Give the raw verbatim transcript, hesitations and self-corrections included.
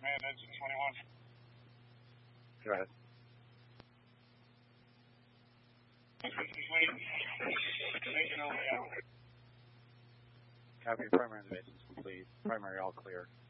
command engine twenty-one. Go ahead. Copy, primary reservations complete. Primary all clear.